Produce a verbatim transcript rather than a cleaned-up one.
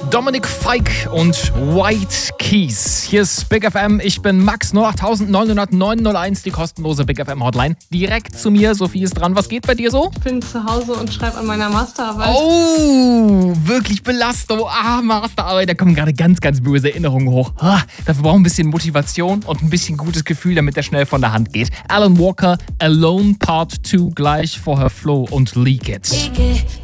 Dominic Fike und White Keys. Hier ist Big F M. Ich bin Max null acht neun null neun null eins, die kostenlose Big F M Hotline. Direkt zu mir. Sophie ist dran. Was geht bei dir so? Ich bin zu Hause und schreibe an meiner Masterarbeit. Oh, wirklich Belastung. Ah, Masterarbeit. Da kommen gerade ganz, ganz böse Erinnerungen hoch. Ah, dafür brauchen wir ein bisschen Motivation und ein bisschen gutes Gefühl, damit der schnell von der Hand geht. Alan Walker, Alone Part zwei gleich, vorher Flow und Leak It.